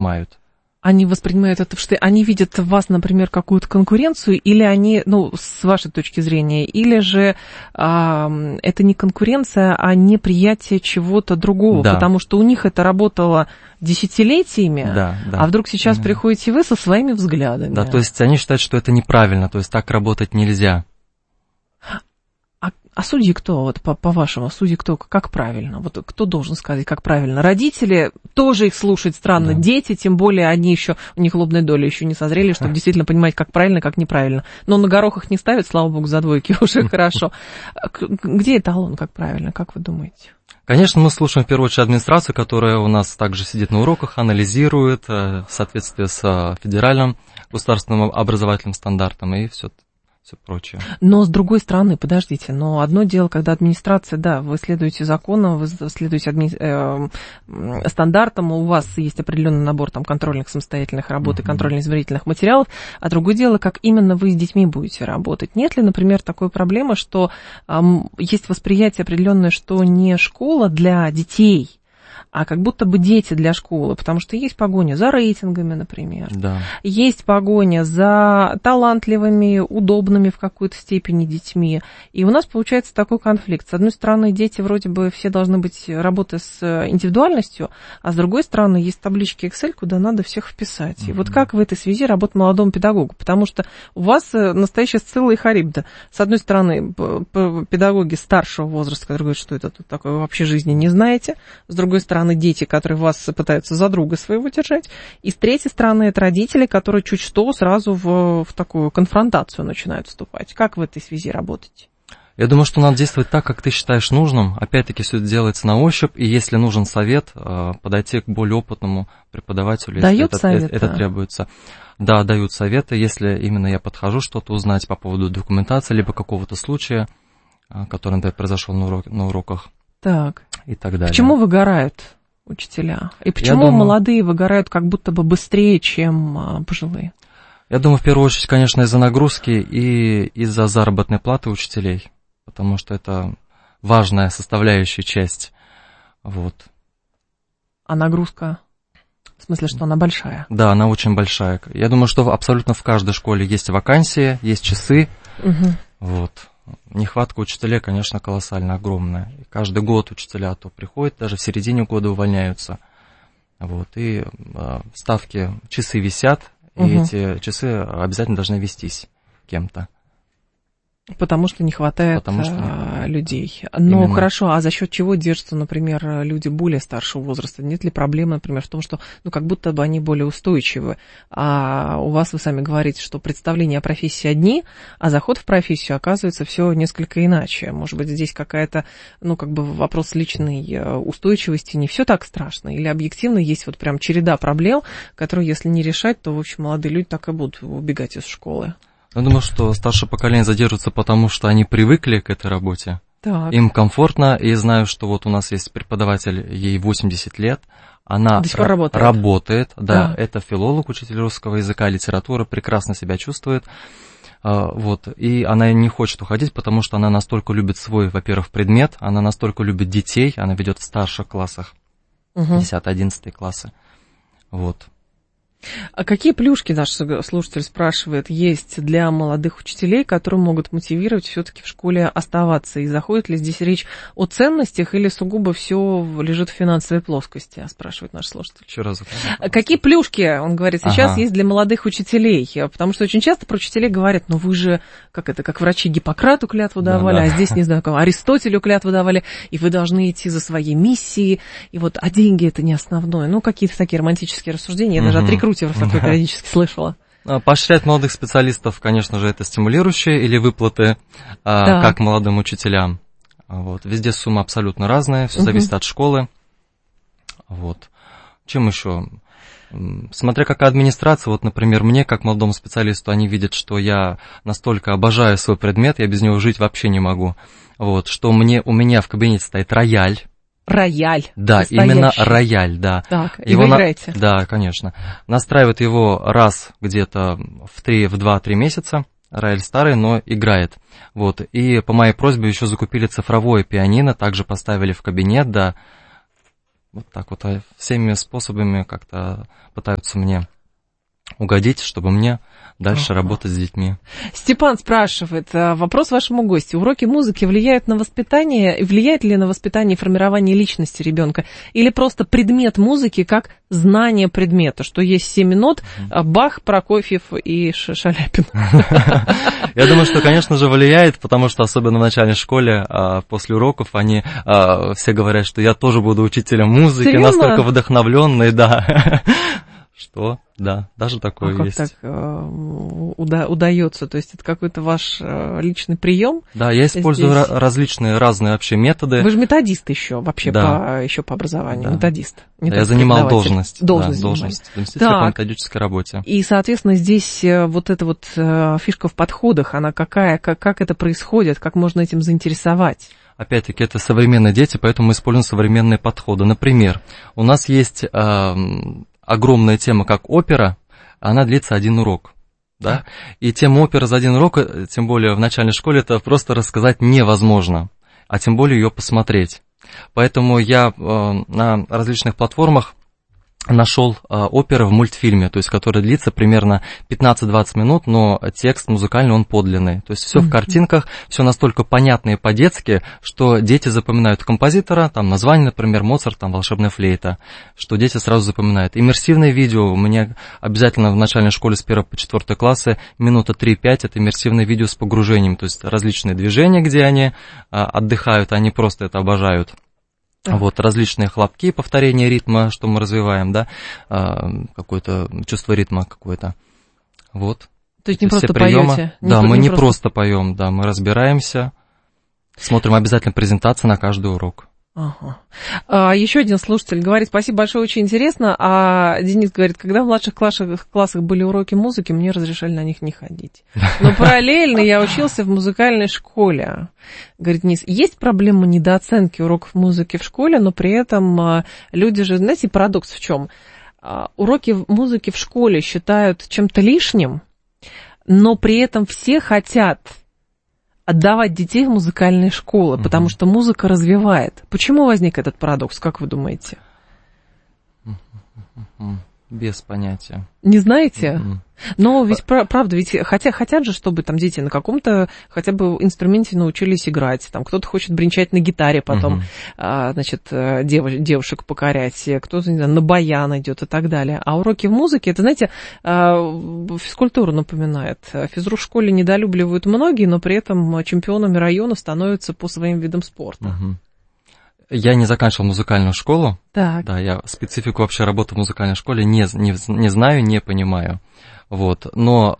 воспринимают. Они воспринимают это, что они видят в вас, например, какую-то конкуренцию, или они, ну, с вашей точки зрения, или же это не конкуренция, а неприятие чего-то другого, да. потому что у них это работало десятилетиями, да. А вдруг сейчас приходите вы со своими взглядами. Да, то есть они считают, что это неправильно, то есть так работать нельзя. А судьи кто, вот по-вашему, судьи кто, как правильно? Вот кто должен сказать, как правильно? Родители, тоже их слушать странно, да. Дети, тем более они еще, у них лобная доля еще не созрели, чтобы действительно понимать, как правильно, как неправильно. Но на горохах не ставят, слава богу, за двойки, уже хорошо. Где эталон, как правильно, как вы думаете? Конечно, мы слушаем в первую очередь администрацию, которая у нас также сидит на уроках, анализирует в соответствии с федеральным государственным образовательным стандартом и все прочее. Но с другой стороны, подождите, но одно дело, когда администрация, да, вы следуете законам, вы следуете стандартам, у вас есть определенный набор там контрольных самостоятельных работ и контрольно-измерительных материалов, а другое дело, как именно вы с детьми будете работать. Нет ли, например, такой проблемы, что есть восприятие определенное, что не школа для детей, а как будто бы дети для школы, потому что есть погоня за рейтингами, например, да. Есть погоня за талантливыми, удобными в какой-то степени детьми, и у нас получается такой конфликт. С одной стороны, дети вроде бы все должны быть работы с индивидуальностью, а с другой стороны, есть таблички Excel, куда надо всех вписать. И вот как в этой связи работать молодому педагогу? Потому что у вас настоящая Сцилла и Харибда. С одной стороны, педагоги старшего возраста, которые говорят, что это тут такое, вы вообще жизни не знаете, с другой стороны, дети, которые вас пытаются за друга своего держать, и с третьей стороны, это родители, которые чуть что сразу в такую конфронтацию начинают вступать. Как в этой связи работать? Я думаю, что надо действовать так, как ты считаешь нужным. Опять-таки, все это делается на ощупь, и если нужен совет, подойти к более опытному преподавателю, если это требуется. Да, дают советы, если именно я подхожу что-то узнать по поводу документации, либо какого-то случая, который, например, произошел на уроках. Так. И так далее. Почему выгорают учителя? И почему молодые выгорают как будто бы быстрее, чем пожилые? Я думаю, в первую очередь, конечно, из-за нагрузки и из-за заработной платы учителей, потому что это важная составляющая часть. Вот. А нагрузка? В смысле, что она большая? Да, она очень большая. Я думаю, что абсолютно в каждой школе есть вакансии, есть часы. Вот. Нехватка учителей, конечно, колоссально огромная. И каждый год учителя то приходят, даже в середине года увольняются. Вот. И ставки, часы висят, и эти часы обязательно должны вестись кем-то. Потому что не хватает людей. Но именно. Хорошо, а за счет чего держатся, например, люди более старшего возраста? Нет ли проблемы, например, в том, что как будто бы они более устойчивы? А у вас, вы сами говорите, что представления о профессии одни, а заход в профессию оказывается все несколько иначе. Может быть, здесь какая-то, вопрос личной устойчивости, не все так страшно? Или объективно есть вот прям череда проблем, которые, если не решать, то, в общем, молодые люди так и будут убегать из школы? Я думаю, что старшее поколение задерживается, потому что они привыкли к этой работе. Так. Им комфортно, и знаю, что вот у нас есть преподаватель, ей 80 лет, она работает, да, это филолог, учитель русского языка, литературы, прекрасно себя чувствует, вот, и она не хочет уходить, потому что она настолько любит свой, во-первых, предмет, она настолько любит детей, она ведет в старших классах, 10-11 классы, вот. А какие плюшки, наш слушатель спрашивает, есть для молодых учителей, которые могут мотивировать все-таки в школе оставаться? И заходит ли здесь речь о ценностях или сугубо все лежит в финансовой плоскости, спрашивает наш слушатель. Еще раз. Какие плюшки, он говорит, сейчас есть для молодых учителей? Потому что очень часто про учителей говорят, вы же, как врачи Гиппократу клятву давали, а здесь, не знаю, Аристотелю клятву давали, и вы должны идти за своей миссией, а деньги это не основное. Какие-то такие романтические рассуждения, я даже от рекрутеров такое периодически слышала. Поощрять молодых специалистов, конечно же, это стимулирующие или выплаты, как молодым учителям. Вот. Везде суммы абсолютно разные, все зависит от школы. Вот. Чем еще? Смотря какая администрация, например, мне, как молодому специалисту, они видят, что я настолько обожаю свой предмет, я без него жить вообще не могу. Вот. Что у меня в кабинете стоит рояль. Рояль. Да, настоящий. Именно рояль, да. Так, и вы играете? Да, конечно. Настраивают его раз где-то в 2-3 месяца. Рояль старый, но играет. Вот. И по моей просьбе еще закупили цифровое пианино, также поставили в кабинет, да. Вот так вот всеми способами как-то пытаются мне угодить, чтобы мне дальше работать с детьми. Степан спрашивает, вопрос вашему гостю. Уроки музыки влияют на воспитание, влияет ли на воспитание и формирование личности ребенка? Или просто предмет музыки как знание предмета, что есть 7 нот, Бах, Прокофьев и Шаляпин? Я думаю, что, конечно же, влияет, потому что особенно в начальной школе после уроков они все говорят, что я тоже буду учителем музыки, настолько вдохновленный, да. Что? Да, даже такое есть. Как так удается? То есть это какой-то ваш личный прием? Да, я использую разные вообще методы. Вы же методист еще вообще еще по образованию, методист. Да, я занимал должность заместителя по методической работе. И, соответственно, здесь вот эта вот фишка в подходах, она какая, как это происходит, как можно этим заинтересовать? Опять-таки, это современные дети, поэтому мы используем современные подходы. Например, у нас есть огромная тема, как опера, она длится 1 урок. Да? И тему оперы за 1 урок, тем более в начальной школе, это просто рассказать невозможно, а тем более ее посмотреть. Поэтому я на различных платформах нашел оперы в мультфильме, то есть который длится примерно 15-20 минут, но текст музыкальный, он подлинный. То есть все в картинках, все настолько понятно и по-детски, что дети запоминают композитора, там название, например, Моцарт, там волшебная флейта, что дети сразу запоминают. Иммерсивное видео у меня обязательно в начальной школе с 1 по 4 классы минута 3-5, это иммерсивное видео с погружением, то есть различные движения, где они отдыхают, они просто это обожают. Вот, различные хлопки, повторение ритма, что мы развиваем, да, какое-то чувство ритма какое-то. Вот. То есть не просто поете? Да, мы не просто поем, да, мы разбираемся, смотрим обязательно презентации на каждый урок. Ага. Еще один слушатель говорит, спасибо большое, очень интересно. А Денис говорит, когда в младших классах были уроки музыки, мне разрешали на них не ходить. Но параллельно я учился в музыкальной школе. Говорит Денис, есть проблема недооценки уроков музыки в школе, но при этом люди же, знаете, парадокс в чем? Уроки музыки в школе считают чем-то лишним, но при этом все хотят отдавать детей в музыкальные школы, потому что музыка развивает. Почему возник этот парадокс, как вы думаете? Без понятия. Не знаете? Но ведь правда, ведь хотят же, чтобы там дети на каком-то хотя бы инструменте научились играть. Там кто-то хочет бренчать на гитаре, потом, значит, девушек покорять, кто-то, не знаю, на баян идет и так далее. А уроки в музыке, это, знаете, физкультуру напоминает. Физру в школе недолюбливают многие, но при этом чемпионами района становятся по своим видам спорта. Я не заканчивал музыкальную школу. Так. Да, я специфику вообще работы в музыкальной школе не знаю, не понимаю. Вот. Но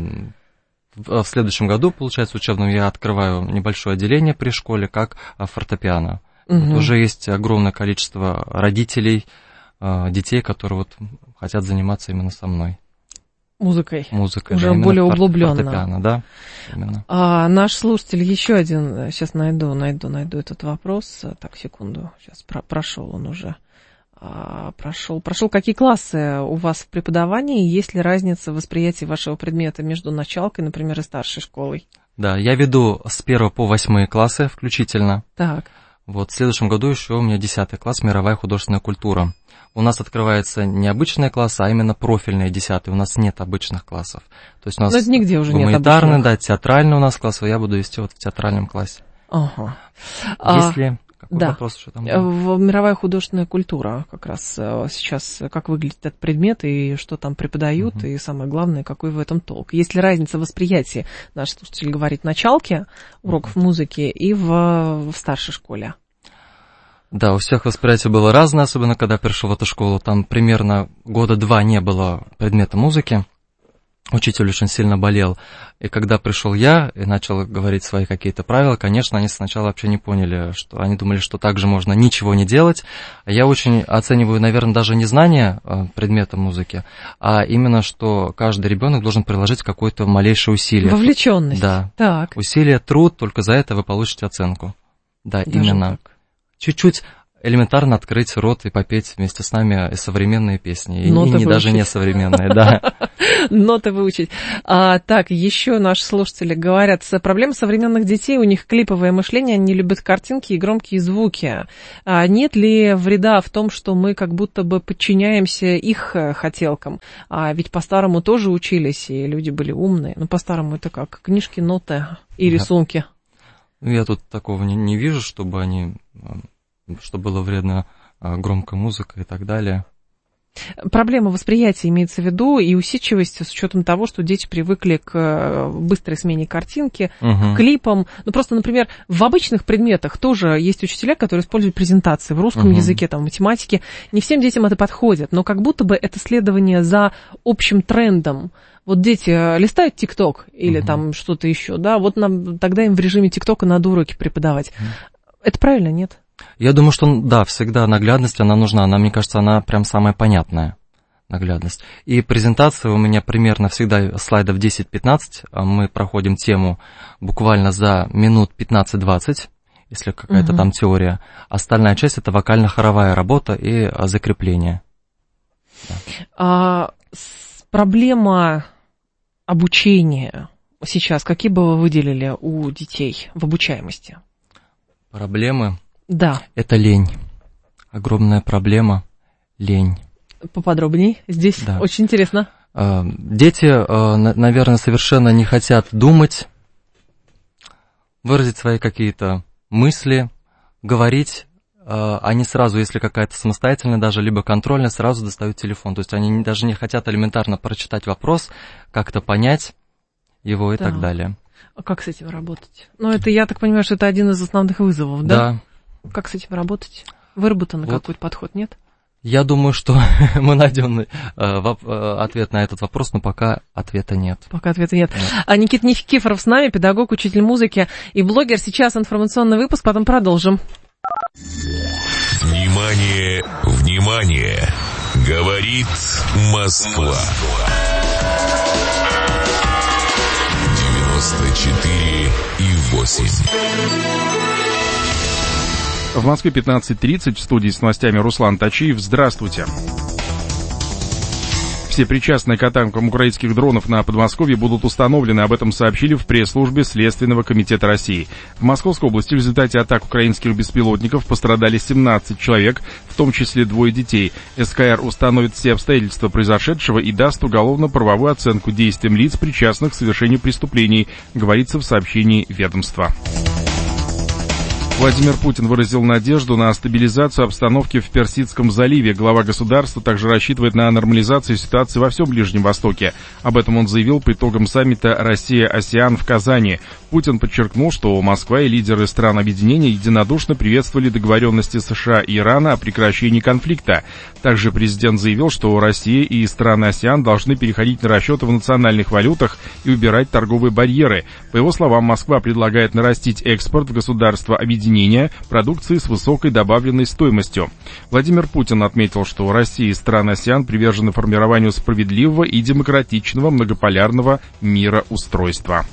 в следующем году, получается, учебном, я открываю небольшое отделение при школе, как фортепиано. Вот уже есть огромное количество родителей, детей, которые вот хотят заниматься именно со мной. Музыкой. Уже да, более углубленно. Фортепиано, да. Именно. Наш слушатель еще один, сейчас найду этот вопрос. Так, секунду, сейчас прошел он уже. Прошел. Какие классы у вас в преподавании? Есть ли разница в восприятии вашего предмета между началкой, например, и старшей школой? Да, я веду с 1 по 8 классы включительно. Так. Вот, в следующем году еще у меня 10 класс, мировая художественная культура. У нас открывается не обычные классы, а именно профильные 10. У нас нет обычных классов. То есть у нас нигде уже нет гуманитарный, да, театральный у нас класс, я буду вести вот в театральном классе. Ага. Если... Какой вопрос еще там был? Мировая художественная культура как раз сейчас, как выглядит этот предмет и что там преподают, и самое главное, какой в этом толк. Есть ли разница в восприятии, наш слушатель говорит, в началке уроков музыки и в старшей школе? Да, у всех восприятие было разное, особенно когда пришел в эту школу. Там примерно 2 года не было предмета музыки. Учитель очень сильно болел. И когда пришел я и начал говорить свои какие-то правила, конечно, они сначала вообще не поняли, что они думали, что так же можно ничего не делать. Я очень оцениваю, наверное, даже не знание предмета музыки, а именно, что каждый ребенок должен приложить какое-то малейшее усилие. Вовлеченность. Да. Так. Усилие, труд, только за это вы получите оценку. Да, даже именно. Так. Чуть-чуть элементарно открыть рот и попеть вместе с нами современные песни, и даже не современные, да. ноты выучить. Так, еще наши слушатели говорят, проблема современных детей, у них клиповое мышление, они любят картинки и громкие звуки. Нет ли вреда в том, что мы как будто бы подчиняемся их хотелкам? Ведь по-старому тоже учились, и люди были умные. Ну, по-старому это как? Книжки, ноты и рисунки. Я тут такого не вижу, чтобы было вредно громкая музыка и так далее. Проблема восприятия имеется в виду и усидчивость с учетом того, что дети привыкли к быстрой смене картинки, к клипам. Ну, просто, например, в обычных предметах тоже есть учителя, которые используют презентации в русском языке, там, в математике. Не всем детям это подходит, но как будто бы это следование за общим трендом. Вот дети листают ТикТок или там что-то еще, да, вот нам тогда им в режиме ТикТока надо уроки преподавать. Это правильно, нет? Я думаю, что, да, всегда наглядность, она нужна. Мне кажется, она прям самая понятная наглядность. И презентация у меня примерно всегда слайдов 10-15. Мы проходим тему буквально за минут 15-20, если какая-то там теория. Остальная часть – это вокально-хоровая работа и закрепление. Да. Проблема обучения сейчас, какие бы вы выделили у детей в обучаемости? Проблемы? Да. Это лень. Огромная проблема – лень. Поподробней. Здесь очень интересно. Дети, наверное, совершенно не хотят думать, выразить свои какие-то мысли, говорить. Они сразу, если какая-то самостоятельная, даже либо контрольная, сразу достают телефон. То есть они даже не хотят элементарно прочитать вопрос, как-то понять его и так далее. А как с этим работать? Ну, это, я так понимаю, что это один из основных вызовов, да? Да. Как с этим работать? Выработан какой-то подход, нет? Я думаю, что мы найдем ответ на этот вопрос, но пока ответа нет. Пока ответа нет. Никита Никифоров с нами, педагог, учитель музыки и блогер. Сейчас информационный выпуск, потом продолжим. Внимание, внимание! Говорит Москва. 94,8. В Москве 15:30, в студии с новостями Руслан Тачиев. Здравствуйте. Все причастные к атакам украинских дронов на Подмосковье будут установлены, об этом сообщили в пресс-службе Следственного комитета России. В Московской области в результате атак украинских беспилотников пострадали 17 человек, в том числе 2 детей. СКР установит все обстоятельства произошедшего и даст уголовно-правовую оценку действиям лиц, причастных к совершению преступлений, говорится в сообщении ведомства. Владимир Путин выразил надежду на стабилизацию обстановки в Персидском заливе. Глава государства также рассчитывает на нормализацию ситуации во всем Ближнем Востоке. Об этом он заявил по итогам саммита «Россия-АСЕАН» в Казани. Путин подчеркнул, что Москва и лидеры стран объединения единодушно приветствовали договоренности США и Ирана о прекращении конфликта. Также президент заявил, что Россия и страны АСЕАН должны переходить на расчеты в национальных валютах и убирать торговые барьеры. По его словам, Москва предлагает нарастить экспорт в государства объединения продукции с высокой добавленной стоимостью. Владимир Путин отметил, что Россия и страны АСЕАН привержены формированию справедливого и демократичного многополярного мироустройства.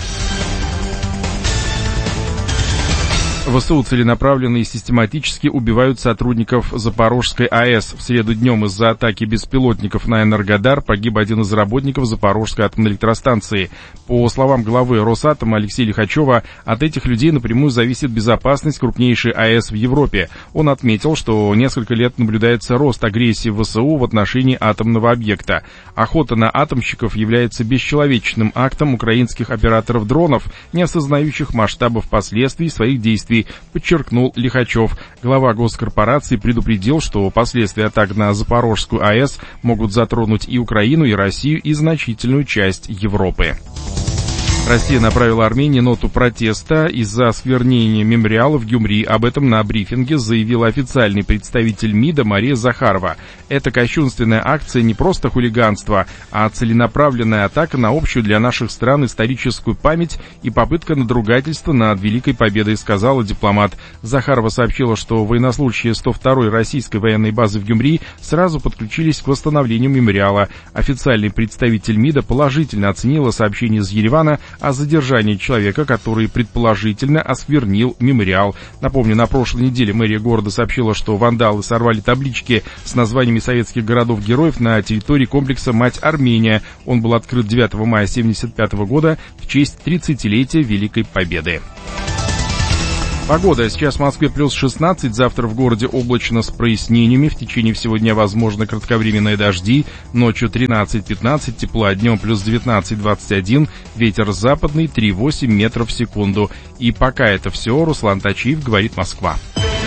ВСУ целенаправленно и систематически убивают сотрудников Запорожской АЭС. В среду днем из-за атаки беспилотников на Энергодар погиб один из работников Запорожской атомной электростанции. По словам главы Росатома Алексея Лихачева, от этих людей напрямую зависит безопасность крупнейшей АЭС в Европе. Он отметил, что несколько лет наблюдается рост агрессии ВСУ в отношении атомного объекта. Охота на атомщиков является бесчеловечным актом украинских операторов дронов, не осознающих масштабов последствий своих действий, подчеркнул Лихачев. Глава госкорпорации предупредил, что последствия атак на Запорожскую АЭС могут затронуть и Украину, и Россию, и значительную часть Европы. Россия направила Армении ноту протеста из-за осквернения мемориала в Гюмри. Об этом на брифинге заявила официальный представитель МИДа Мария Захарова. Эта кощунственная акция не просто хулиганство, а целенаправленная атака на общую для наших стран историческую память и попытка надругательства над Великой Победой, сказала дипломат. Захарова сообщила, что военнослужащие 102-й российской военной базы в Гюмри сразу подключились к восстановлению мемориала. Официальный представитель МИДа положительно оценила сообщение из Еревана о задержании человека, который предположительно осквернил мемориал. Напомню, на прошлой неделе мэрия города сообщила, что вандалы сорвали таблички с названиями советских городов-героев на территории комплекса «Мать Армения». Он был открыт 9 мая 1975 года в честь 30-летия Великой Победы. Погода. Сейчас в Москве плюс 16, завтра в городе облачно с прояснениями, в течение всего дня возможны кратковременные дожди, ночью 13-15, тепла, днем плюс 19-21, ветер западный 3,8 метров в секунду. И пока это все, Руслан Тачиев, говорит Москва.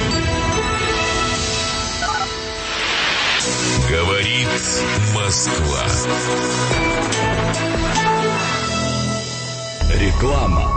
Говорит Москва. Реклама.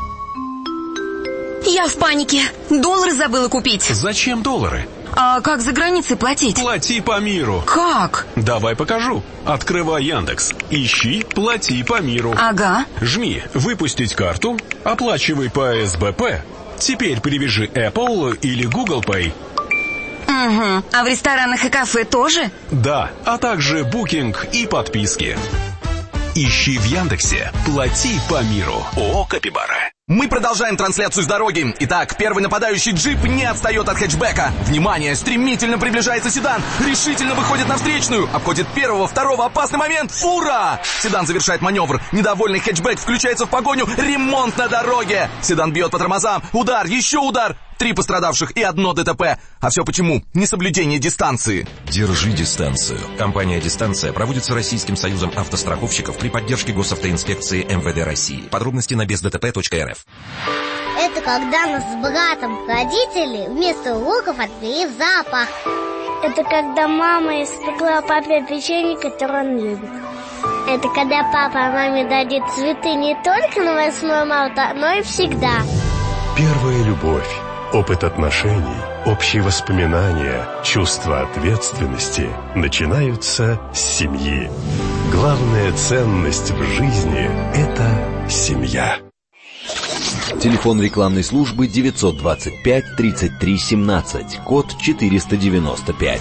Я в панике. Доллары забыла купить. Зачем доллары? А как за границей платить? Плати по миру. Как? Давай покажу. Открывай Яндекс. Ищи «Плати по миру». Ага. Жми «Выпустить карту», оплачивай по СБП. Теперь привяжи Apple или Google Pay. Угу. А в ресторанах и кафе тоже? Да, а также букинг и подписки. Ищи в Яндексе «Плати по миру». ООО «Капибара». Мы продолжаем трансляцию с дороги. Итак, первый нападающий джип не отстает от хэтчбека. Внимание, стремительно приближается седан. Решительно выходит на встречную. Обходит первого, второго, опасный момент. Фура! Седан завершает маневр. Недовольный хэтчбек включается в погоню. Ремонт на дороге. Седан бьет по тормозам. Удар, еще удар. 3 пострадавших и 1 ДТП. А все почему? Несоблюдение дистанции. Держи дистанцию. Компания «Дистанция» проводится Российским союзом автостраховщиков при поддержке госавтоинспекции МВД России. Подробности на бездтп.рф. Это когда нас с братом родители вместо уроков отвели в зоопарк. Это когда мама испекла папе печенье, которое он любит. Это когда папа маме дарит цветы не только на 8 марта, но и всегда. Первая любовь, опыт отношений, общие воспоминания, чувство ответственности начинаются с семьи. Главная ценность в жизни – это семья. Телефон рекламной службы 925 33 17, код 495.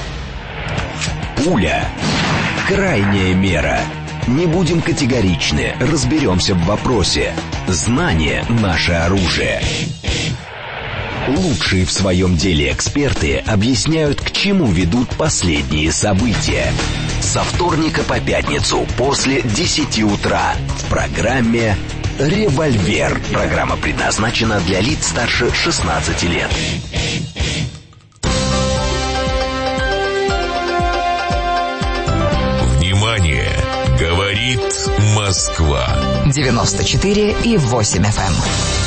Пуля. Крайняя мера. Не будем категоричны, разберемся в вопросе. Знание – наше оружие. Лучшие в своем деле эксперты объясняют, к чему ведут последние события. Со вторника по пятницу после 10 утра в программе «Револьвер». Программа предназначена для лиц старше 16 лет. Внимание! Говорит Москва. 94,8 FM.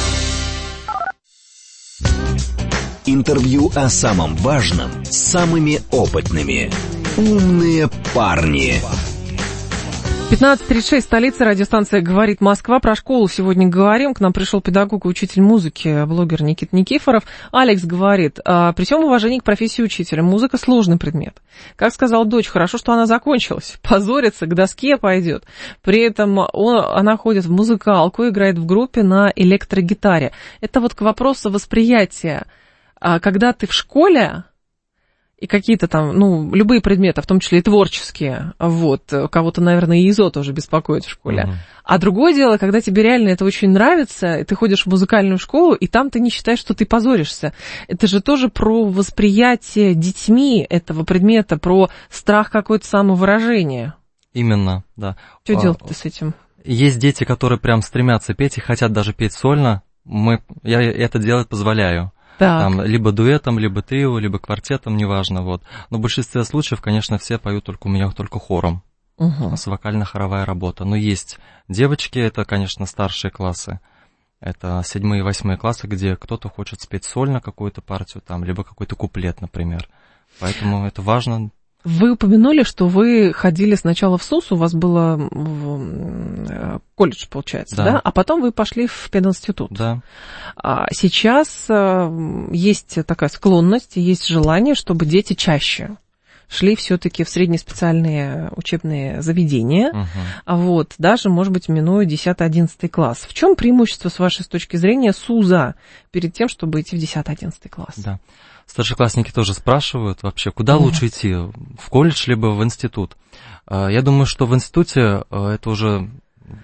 Интервью о самом важном с самыми опытными. Умные парни. 15:36, столица, радиостанция «Говорит Москва». Про школу сегодня говорим. К нам пришел педагог и учитель музыки, блогер Никита Никифоров. Алекс говорит: при всем уважении к профессии учителя, музыка сложный предмет. Как сказала дочь, хорошо, что она закончилась. Позорится, к доске пойдет. При этом она ходит в музыкалку, играет в группе на электрогитаре. Это вот к вопросу восприятия. Когда ты в школе, и какие-то там, любые предметы, в том числе и творческие, кого-то, наверное, и ИЗО тоже беспокоит в школе. Uh-huh. А другое дело, когда тебе реально это очень нравится, и ты ходишь в музыкальную школу, и там ты не считаешь, что ты позоришься. Это же тоже про восприятие детьми этого предмета, про страх какое-то самовыражение. Именно, да. Что делать-то с этим? Есть дети, которые прям стремятся петь и хотят даже петь сольно. Я это делать позволяю. Там, либо дуэтом, либо трио, либо квартетом, неважно, вот. Но в большинстве случаев, конечно, все поют у меня только хором. У нас вокально-хоровая работа. Но есть девочки, это, конечно, старшие классы. Это 7 и 8 классы, где кто-то хочет спеть сольно какую-то партию, там, либо какой-то куплет, например. Поэтому это важно. Вы упомянули, что вы ходили сначала в СУС, у вас было колледж, получается, да? А потом вы пошли в пединститут. Да. Сейчас есть такая склонность, есть желание, чтобы дети чаще шли все-таки в среднеспециальные учебные заведения, даже, может быть, минуя 10-11 класс. В чем преимущество, с вашей точки зрения, СУЗа перед тем, чтобы идти в 10-11 класс? Да. Старшеклассники тоже спрашивают вообще, куда лучше идти, в колледж либо в институт. Я думаю, что в институте это уже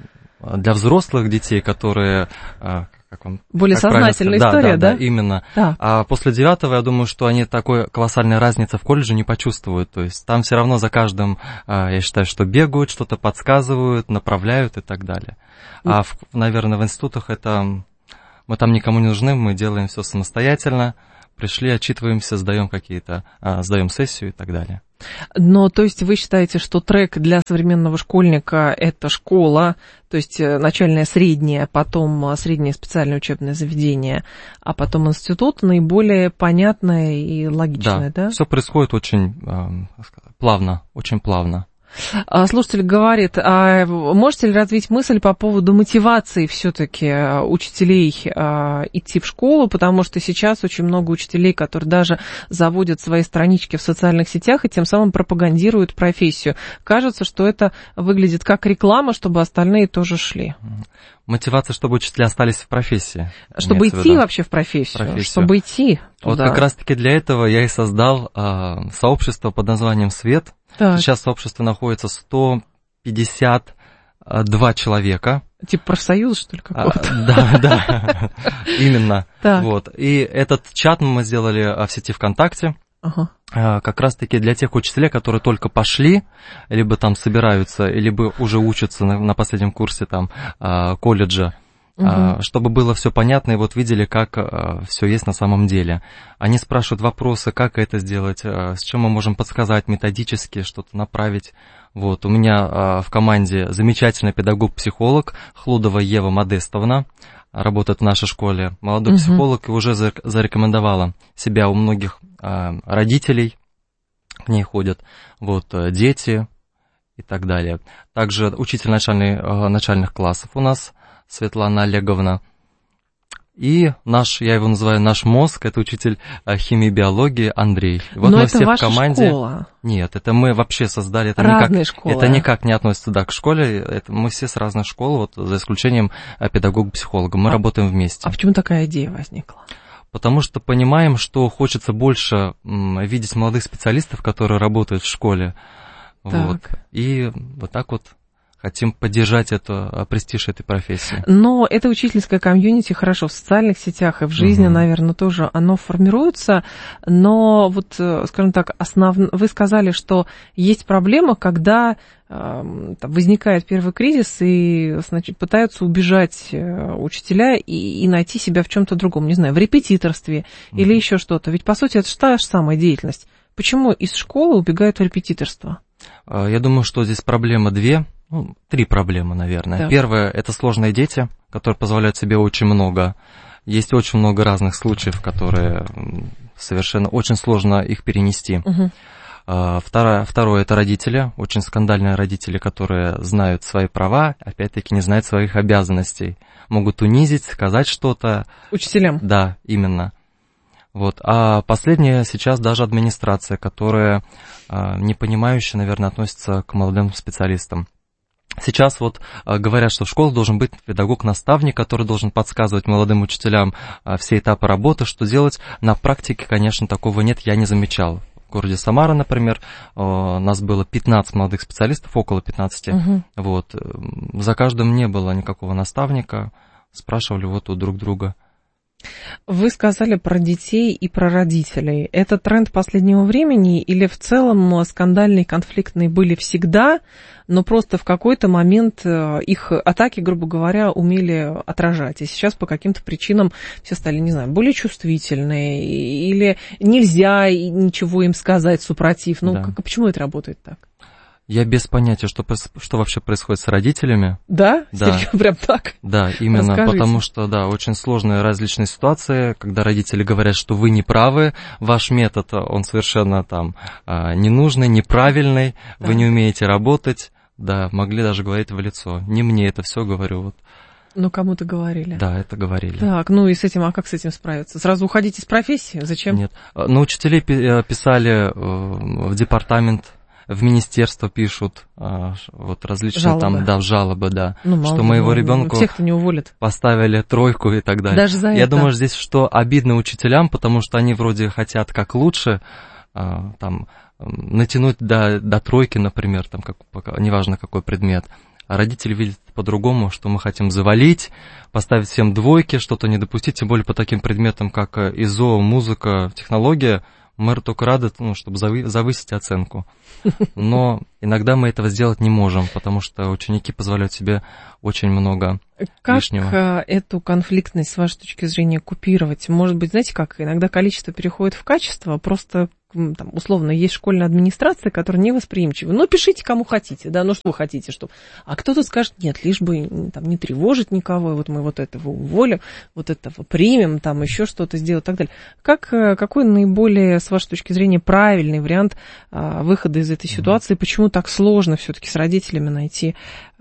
для взрослых детей, которые... Более сознательная история, да? Да, именно. Да. А после 9-го, я думаю, что они такой колоссальной разницы в колледже не почувствуют. То есть там все равно за каждым, я считаю, что бегают, что-то подсказывают, направляют и так далее. А, наверное, в институтах мы там никому не нужны, мы делаем все самостоятельно. Пришли, отчитываемся, сдаем сессию и так далее. Но, то есть, вы считаете, что трек для современного школьника – это школа, то есть начальное, среднее, потом среднее специальное учебное заведение, а потом институт, наиболее понятное и логичное, да? Да, все происходит очень плавно, очень плавно. Слушатель говорит, а можете ли развить мысль по поводу мотивации все-таки учителей идти в школу, потому что сейчас очень много учителей, которые даже заводят свои странички в социальных сетях и тем самым пропагандируют профессию. Кажется, что это выглядит как реклама, чтобы остальные тоже шли. Мотивация, чтобы учителя остались в профессии. Чтобы идти вообще в профессию. Чтобы идти туда. Вот как раз-таки для этого я и создал сообщество под названием «Свет». Так. Сейчас в сообществе находится 152 человека. Типа профсоюз, что ли, какого-то? Да, именно. Вот. И этот чат мы сделали в сети ВКонтакте. Как раз-таки для тех учителей, которые только пошли, либо там собираются, либо уже учатся на последнем курсе там колледжа. Чтобы было все понятно и вот видели, как все есть на самом деле. Они спрашивают вопросы, как это сделать, с чем мы можем подсказать методически, что-то направить. Вот. У меня в команде замечательный педагог-психолог Хлудова Ева Модестовна, работает в нашей школе. Молодой психолог и уже зарекомендовала себя у многих родителей, к ней ходят, вот, дети и так далее. Также учитель начальных классов у нас Светлана Олеговна. И я его называю наш мозг, это учитель химии и биологии Андрей. Вот но мы это все ваша в команде. Школа. Нет, это мы вообще создали. Это разные школы. Это никак не относится к школе. Мы все с разных школ, вот, за исключением педагога-психолога. Мы работаем вместе. А почему такая идея возникла? Потому что понимаем, что хочется больше видеть молодых специалистов, которые работают в школе. Вот. И вот так вот хотим поддержать престиж этой профессии. Но это учительское комьюнити хорошо в социальных сетях и в жизни, наверное, тоже оно формируется. Но вот, скажем так, вы сказали, что есть проблема, когда возникает первый кризис, и, значит, пытаются убежать учителя и найти себя в чем-то другом, не знаю, в репетиторстве или еще что-то. Ведь, по сути, это же та же самая деятельность. Почему из школы убегают в репетиторство? Я думаю, что здесь проблема три проблемы, наверное. Так. Первое – это сложные дети, которые позволяют себе очень много. Есть очень много разных случаев, которые совершенно очень сложно их перенести. Второе – это родители, очень скандальные родители, которые знают свои права, опять-таки не знают своих обязанностей. Могут унизить, сказать что-то. Учителям? Да, именно. Вот. А последнее сейчас даже администрация, которая непонимающе, наверное, относится к молодым специалистам. Сейчас вот говорят, что в школе должен быть педагог-наставник, который должен подсказывать молодым учителям все этапы работы, что делать. На практике, конечно, такого нет, я не замечал. В городе Самара, например, у нас было 15 молодых специалистов, около 15. Вот. За каждым не было никакого наставника, спрашивали вот у друг друга. Вы сказали про детей и про родителей. Это тренд последнего времени или в целом скандальные, конфликтные были всегда, но просто в какой-то момент их атаки, грубо говоря, умели отражать, и сейчас по каким-то причинам все стали, не знаю, более чувствительные, или нельзя ничего им сказать, супротив. Почему это работает так? Я без понятия, что вообще происходит с родителями. Да? Да. Прям так? Да, именно. Расскажите. Потому что, да, очень сложные различные ситуации, когда родители говорят, что вы не правы, ваш метод, он совершенно там ненужный, неправильный, вы не умеете работать. Да, могли даже говорить в лицо. Не мне это все говорю. Вот. Ну, кому-то говорили. Да, это говорили. Так, ну и с этим, как с этим справиться? Сразу уходить из профессии? Зачем? Нет. Ну, учителей писали в департамент, в министерство пишут вот различные жалобы. Там, жалобы, да. Ну, что моего ребенка всех-то не уволят. Поставили 3 и так далее. Даже за это. Я думаю, здесь что обидно учителям, потому что они вроде хотят как лучше, там, натянуть до 3, например, там, неважно какой предмет. А родители видят по-другому, что мы хотим завалить, поставить всем двойки, что-то не допустить, тем более по таким предметам, как ИЗО, музыка, технология. Мы только рады, чтобы завысить оценку. Но иногда мы этого сделать не можем, потому что ученики позволяют себе очень много лишнего. Как эту конфликтность, с вашей точки зрения, купировать? Может быть, знаете как, иногда количество переходит в качество, просто там, условно, есть школьная администрация, которая невосприимчива. Ну, пишите, кому хотите, да, ну, что вы хотите, что... А кто-то скажет, нет, лишь бы там не тревожить никого, вот мы вот этого уволим, вот этого примем, там еще что-то сделать и так далее. Какой наиболее, с вашей точки зрения, правильный вариант выхода из этой ситуации? Почему так сложно все-таки с родителями найти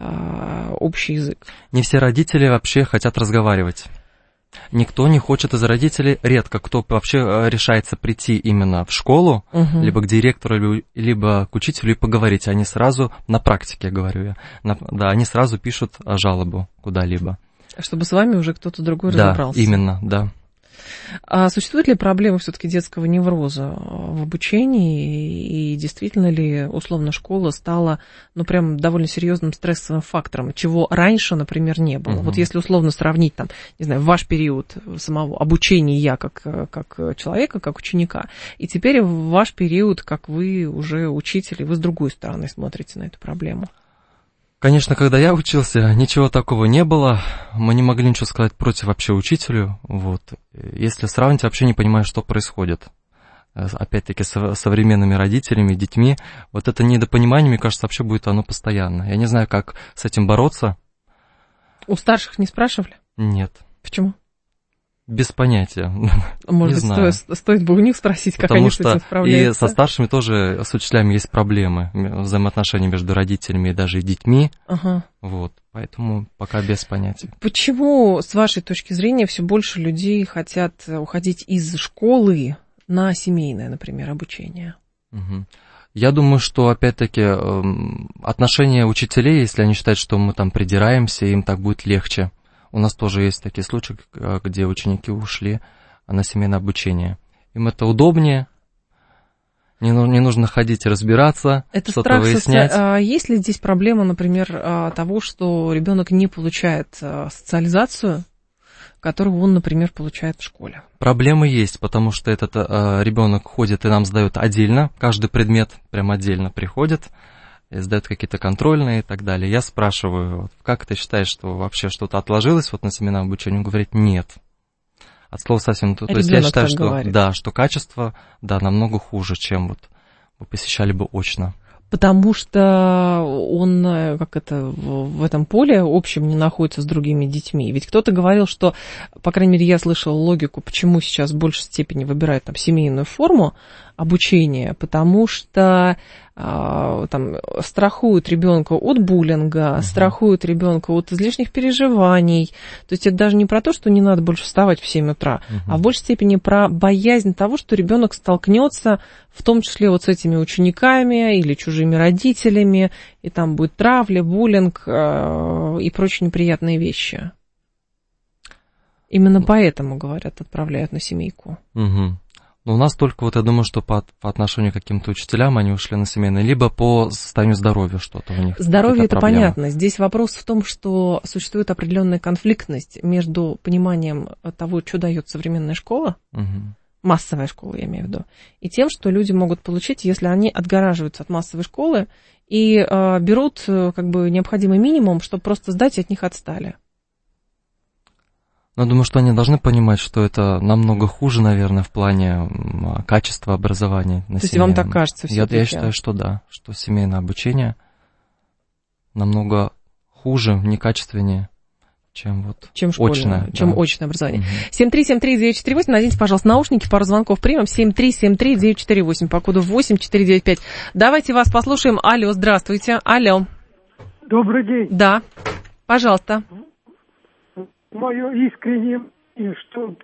общий язык? Не все родители вообще хотят разговаривать. Никто не хочет из родителей, редко кто вообще решается прийти именно в школу, либо к директору, либо к учителю и поговорить. Они сразу, на практике, говорю я, да, они сразу пишут жалобу куда-либо. Чтобы с вами уже кто-то другой разобрался. Да, именно, да. А существует ли проблема все-таки детского невроза в обучении, и действительно ли, условно, школа стала, ну, прям довольно серьезным стрессовым фактором, чего раньше, например, не было? Вот если условно сравнить, там, не знаю, ваш период самого обучения как человека, как ученика, и теперь ваш период, как вы уже учитель, и вы с другой стороны смотрите на эту проблему. Конечно, когда я учился, ничего такого не было. Мы не могли ничего сказать против вообще учителю. Вот. Если сравнить, вообще не понимаю, что происходит. Опять-таки, с современными родителями, детьми. Вот это недопонимание, мне кажется, вообще будет оно постоянно. Я не знаю, как с этим бороться. У старших не спрашивали? Нет. Почему? Без понятия. Может быть, стоит бы у них спросить, как они с этим справляются. И со старшими тоже, с учителями есть проблемы, взаимоотношения между родителями и даже детьми. Вот, поэтому пока без понятия. Почему, с вашей точки зрения, все больше людей хотят уходить из школы на семейное, например, обучение? Я думаю, что, опять-таки, отношения учителей, если они считают, что мы там придираемся, им так будет легче. У нас тоже есть такие случаи, где ученики ушли на семейное обучение. Им это удобнее, не нужно ходить и разбираться, это что-то выяснять. Есть ли здесь проблема, например, того, что ребенок не получает социализацию, которую он, например, получает в школе? Проблемы есть, потому что этот ребенок ходит и нам сдает отдельно, каждый предмет прям отдельно приходит, сдают какие-то контрольные и так далее. Я спрашиваю, как ты считаешь, что вообще что-то отложилось вот на семейном обучении? Он говорит, нет. От слова совсем... То есть я считаю, что, да, что качество, да, намного хуже, чем вот вы посещали бы очно. Потому что он в этом поле общем не находится с другими детьми. Ведь кто-то говорил, что, по крайней мере, я слышала логику, почему сейчас в большей степени выбирают там семейную форму обучения, потому что там страхуют ребенка от буллинга, страхуют ребенка от излишних переживаний. То есть это даже не про то, что не надо больше вставать в 7 утра, а в большей степени про боязнь того, что ребенок столкнется в том числе вот с этими учениками или чужими родителями, и там будет травля, буллинг и прочие неприятные вещи. Именно поэтому, говорят, отправляют на семейку. Но у нас только, вот я думаю, что по отношению к каким-то учителям они ушли на семейное, либо по состоянию здоровья что-то у них. Здоровье это понятно. Здесь вопрос в том, что существует определенная конфликтность между пониманием того, что дает современная школа, массовая школа, я имею в виду, и тем, что люди могут получить, если они отгораживаются от массовой школы и берут как бы необходимый минимум, чтобы просто сдать и от них отстали. Но думаю, что они должны понимать, что это намного хуже, наверное, в плане качества образования. То есть вам так кажется все-таки? Я считаю, что да, что семейное обучение намного хуже, некачественнее, чем очное. Чем очное образование. 7373948, наденьте, пожалуйста, наушники, пару звонков примем. 7373948, по коду 8495. Давайте вас послушаем. Алло, здравствуйте. Алло. Добрый день. Да, пожалуйста. Мое искреннее мнение, что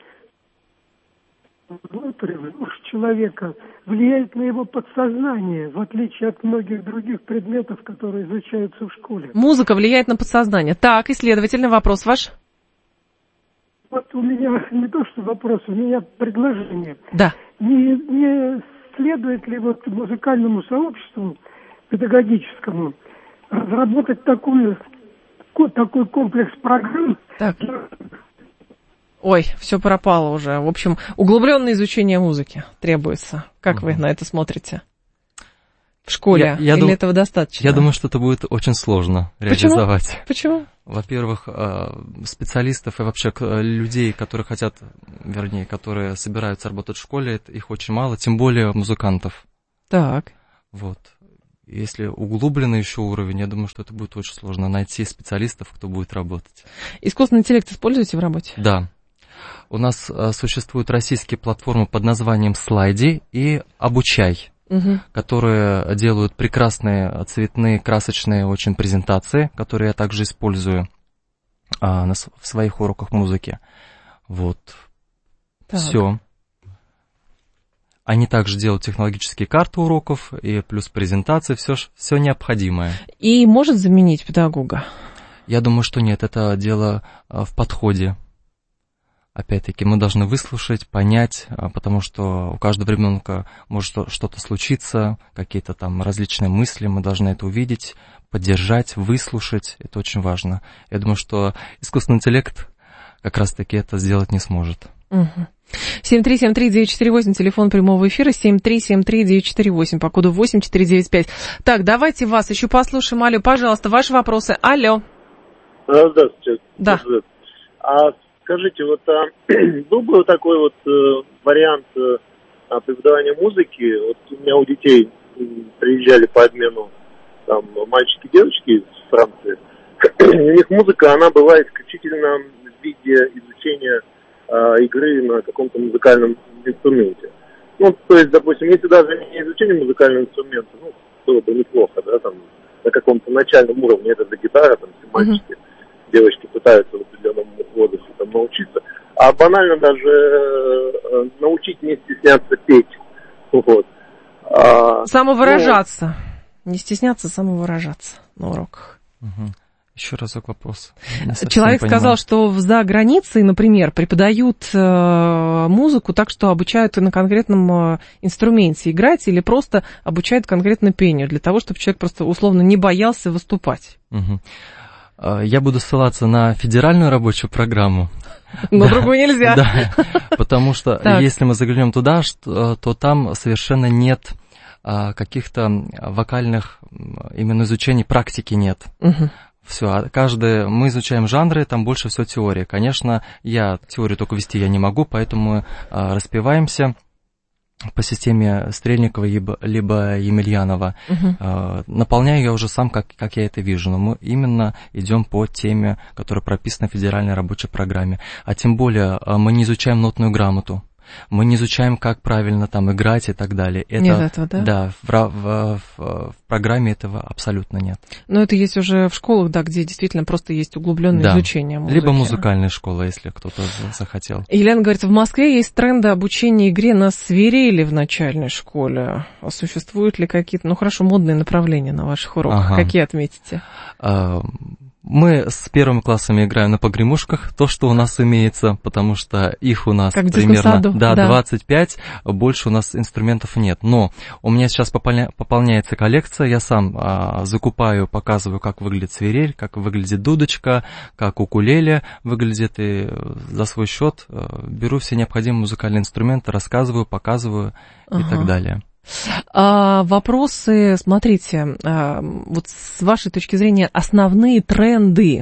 внутренний дух человека влияет на его подсознание, в отличие от многих других предметов, которые изучаются в школе. Музыка влияет на подсознание. Так, и следовательно, вопрос ваш? Вот у меня не то что вопрос, у меня предложение. Да. Не следует ли вот музыкальному сообществу педагогическому разработать такой комплекс программ. Так. Ой, все пропало уже. В общем, углубленное изучение музыки требуется. Как вы на это смотрите? В школе? Или этого достаточно? Я думаю, что это будет очень сложно реализовать. Почему? Во-первых, специалистов и вообще людей, которые которые собираются работать в школе, их очень мало, тем более музыкантов. Так. Вот. Если углубленный еще уровень, я думаю, что это будет очень сложно найти специалистов, кто будет работать. Искусственный интеллект используете в работе? Да. У нас существуют российские платформы под названием «Слайди» и «Обучай», которые делают прекрасные цветные, красочные очень презентации, которые я также использую в своих уроках музыки. Вот. Все. Они также делают технологические карты уроков и плюс презентации, все необходимое. И может заменить педагога? Я думаю, что нет, это дело в подходе. Опять-таки, мы должны выслушать, понять, потому что у каждого ребенка может что-то случиться, какие-то там различные мысли, мы должны это увидеть, поддержать, выслушать, это очень важно. Я думаю, что искусственный интеллект как раз-таки это сделать не сможет. 7373948, телефон прямого эфира, 7373948, по коду 8495. Так, давайте вас еще послушаем. Алло, пожалуйста, ваши вопросы. Алло. Здравствуйте. Да. Скажите, был бы такой вариант преподавания музыки? Вот у меня у детей приезжали по обмену там мальчики и девочки из Франции. У них музыка, она была исключительно в виде изучения игры на каком-то музыкальном инструменте. Ну, то есть, допустим, если даже не изучение музыкального инструмента, было бы неплохо, да, там, на каком-то начальном уровне, это за гитара, там, все мальчики, девочки пытаются в определенном возрасте там научиться, а банально даже научить не стесняться петь. Вот. Самовыражаться. Не стесняться, самовыражаться на уроках. Еще разок вопрос. Человек сказал, что за границей, например, преподают музыку так, что обучают на конкретном инструменте играть или просто обучают конкретно пению, для того, чтобы человек просто условно не боялся выступать. Я буду ссылаться на федеральную рабочую программу. Но другую нельзя. Да, потому что если мы заглянем туда, то там совершенно нет каких-то вокальных именно изучений, практики нет. Все, мы изучаем жанры, там больше всего теория. Конечно, я теорию только вести я не могу, поэтому распеваемся по системе Стрельникова либо Емельянова. Наполняю я уже сам, как я это вижу, но мы именно идем по теме, которая прописана в федеральной рабочей программе. А тем более мы не изучаем нотную грамоту. Мы не изучаем, как правильно там играть и так далее. Нет этого, да? Да, в программе этого абсолютно нет. Но это есть уже в школах, да, где действительно просто есть углубленное изучение музыки. Либо музыкальная школа, если кто-то захотел. Елена говорит, в Москве есть тренды обучения игре на свирели в начальной школе. А существуют ли какие-то, модные направления на ваших уроках? Какие отметите? Мы с первыми классами играем на погремушках, то, что у нас имеется, потому что их у нас как примерно 25, больше у нас инструментов нет. Но у меня сейчас пополняется коллекция, я сам закупаю, показываю, как выглядит свирель, как выглядит дудочка, как укулеле выглядит, и за свой счет беру все необходимые музыкальные инструменты, рассказываю, показываю и так далее. Вопросы, смотрите, вот с вашей точки зрения, основные тренды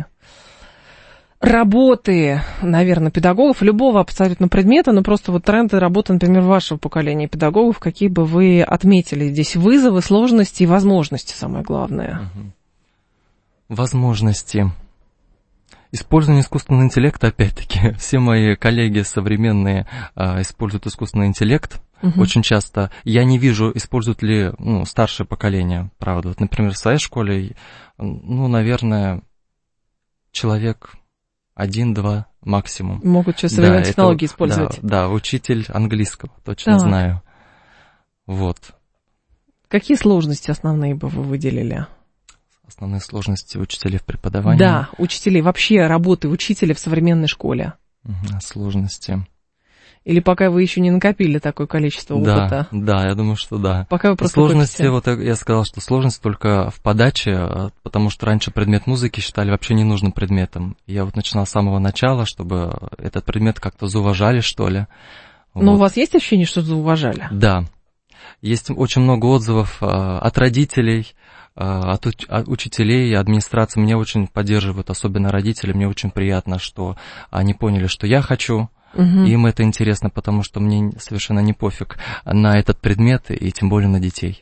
работы, наверное, педагогов, любого абсолютно предмета, но просто тренды работы, например, вашего поколения педагогов, какие бы вы отметили здесь вызовы, сложности и возможности, самое главное? Возможности. Использование искусственного интеллекта, опять-таки, все мои коллеги современные используют искусственный интеллект. Очень часто я не вижу, используют ли старшее поколение, правда. Вот, например, в своей школе, наверное, человек 1-2 максимум. Могут сейчас современные технологии использовать. Да, учитель английского, точно знаю. Вот. Какие сложности основные бы вы выделили? Основные сложности учителей в преподавании. Да, учителей, вообще работы учителя в современной школе. Сложности. Или пока вы еще не накопили такое количество опыта? Да, я думаю, что да. Пока вы просто сложности, хотите. вот я сказал, что сложность только в подаче, потому что раньше предмет музыки считали вообще ненужным предметом. Я вот начинал с самого начала, чтобы этот предмет как-то зауважали, что ли. Но у вас есть ощущение, что зауважали? Да. Есть очень много отзывов от родителей, от учителей, администрации. Меня очень поддерживают, особенно родители. Мне очень приятно, что они поняли, что я хочу. Им это интересно, потому что мне совершенно не пофиг на этот предмет, и тем более на детей.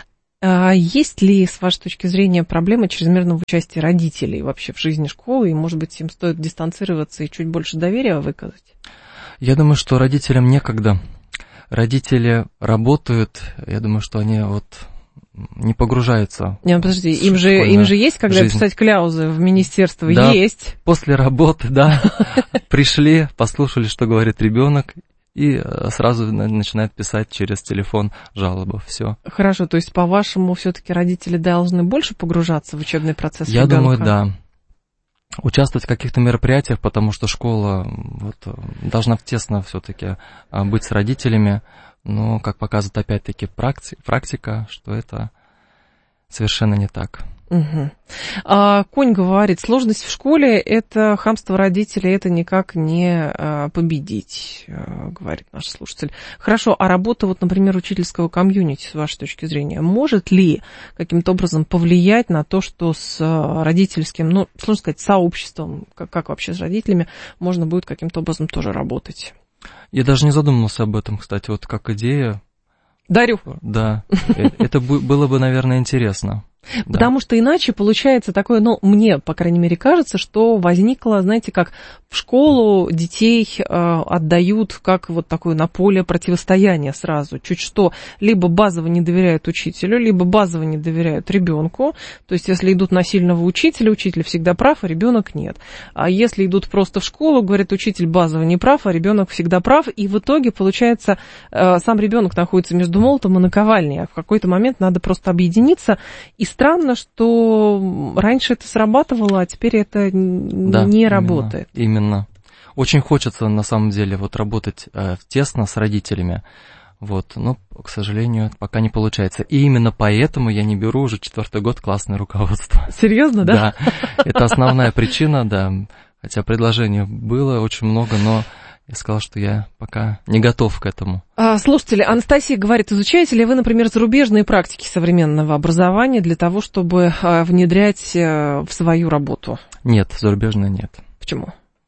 Есть ли, с вашей точки зрения, проблемы чрезмерного участия родителей вообще в жизни школы, и, может быть, им стоит дистанцироваться и чуть больше доверия выказать? Я думаю, что родителям некогда. Родители работают, я думаю, что они вот не погружаются. Не, подожди, им же есть, когда жизнь. писать кляузы в министерство? Да, есть. После работы, да, пришли, послушали, что говорит ребенок, и сразу начинают писать через телефон жалобы, все. Хорошо, то есть, по-вашему, все-таки родители должны больше погружаться в учебный процесс ребенка? Я думаю, да. Участвовать в каких-то мероприятиях, потому что школа вот, должна тесно все-таки быть с родителями, но, как показывает опять-таки практика, что это совершенно не так. Угу. Конь говорит, сложность в школе – это хамство родителей, это никак не победить, говорит наш слушатель. Хорошо, а работа, вот, например, учительского комьюнити, с вашей точки зрения, может ли каким-то образом повлиять на то, что с родительским, ну, сложно сказать, сообществом, как вообще с родителями, можно будет каким-то образом тоже работать? Я даже не задумывался об этом, кстати, вот как идея. Дарю. Да, это было бы, наверное, интересно. Потому что иначе получается такое, ну, мне, по крайней мере, кажется, что возникло, знаете, как в школу детей отдают как вот такое на поле противостояния сразу. Чуть что, либо базово не доверяют учителю, либо базово не доверяют ребенку. То есть, если идут на сильного учителя, учитель всегда прав, а ребенок нет. А если идут просто в школу, говорит, учитель базово не прав, а ребенок всегда прав. И в итоге, получается, сам ребенок находится между молотом и наковальней. А в какой-то момент надо просто объединиться. И странно, что раньше это срабатывало, а теперь это не работает. Именно. Очень хочется, на самом деле, вот работать тесно с родителями, вот, но, к сожалению, пока не получается. И именно поэтому я не беру уже 4-й год классное руководство. Серьезно, да? Да, это основная причина, да. Хотя предложений было очень много, но я сказал, что я пока не готов к этому. Слушатели, Анастасия говорит, изучаете ли вы, например, зарубежные практики современного образования для того, чтобы внедрять в свою работу? Нет, зарубежные нет. Почему?